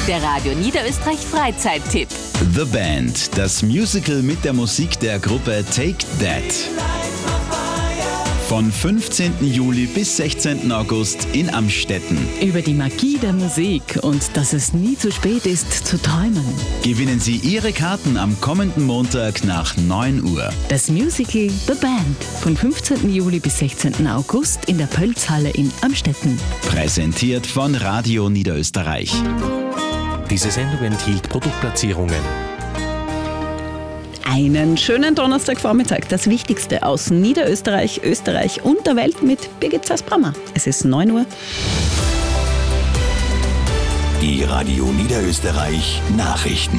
Der Radio Niederösterreich Freizeittipp. The Band, das Musical mit der Musik der Gruppe Take That. Von 15. Juli bis 16. August in Amstetten. Über die Magie der Musik und dass es nie zu spät ist, zu träumen. Gewinnen Sie Ihre Karten am kommenden Montag nach 9 Uhr. Das Musical The Band von 15. Juli bis 16. August in der Pölzhalle in Amstetten. Präsentiert von Radio Niederösterreich. Diese Sendung enthielt Produktplatzierungen. Einen schönen Donnerstagvormittag. Das Wichtigste aus Niederösterreich, Österreich und der Welt mit Birgit Sass-Brammer. Es ist 9 Uhr. Die Radio Niederösterreich Nachrichten.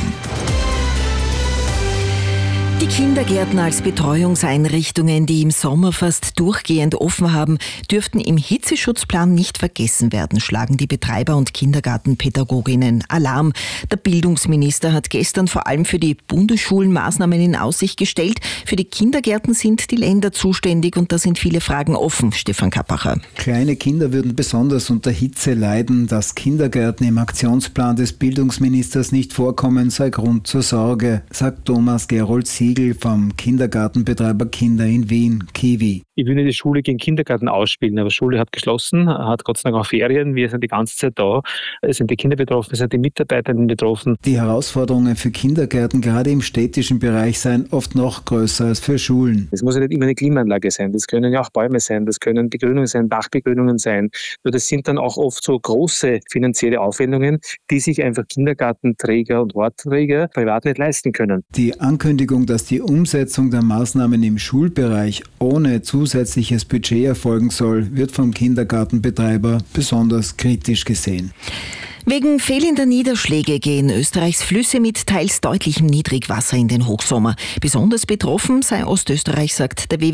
Die Kindergärten als Betreuungseinrichtungen, die im Sommer fast durchgehend offen haben, dürften im Hitzeschutzplan nicht vergessen werden, schlagen die Betreiber und Kindergartenpädagoginnen Alarm. Der Bildungsminister hat gestern vor allem für die Bundesschulen Maßnahmen in Aussicht gestellt. Für die Kindergärten sind die Länder zuständig und da sind viele Fragen offen. Stefan Kappacher. Kleine Kinder würden besonders unter Hitze leiden. Dass Kindergärten im Aktionsplan des Bildungsministers nicht vorkommen, sei Grund zur Sorge, sagt Thomas Gerold-Siegel vom Kindergartenbetreiber Kinder in Wien, Kiwi. Ich will nicht die Schule gegen Kindergarten ausspielen, aber Schule hat geschlossen, hat Gott sei Dank auch Ferien. Wir sind die ganze Zeit da. Es sind die Kinder betroffen, es sind die Mitarbeitenden betroffen. Die Herausforderungen für Kindergärten, gerade im städtischen Bereich, seien oft noch größer als für Schulen. Es muss ja nicht immer eine Klimaanlage sein, das können ja auch Bäume sein, das können Begrünungen sein, Dachbegrünungen sein. Nur das sind dann auch oft so große finanzielle Aufwendungen, die sich einfach Kindergartenträger und Wortträger privat nicht leisten können. Die Ankündigung, dass die Umsetzung der Maßnahmen im Schulbereich ohne zusätzliches Budget erfolgen soll, wird vom Kindergartenbetreiber besonders kritisch gesehen. Wegen fehlender Niederschläge gehen Österreichs Flüsse mit teils deutlichem Niedrigwasser in den Hochsommer. Besonders betroffen sei Ostösterreich, sagt der WWF.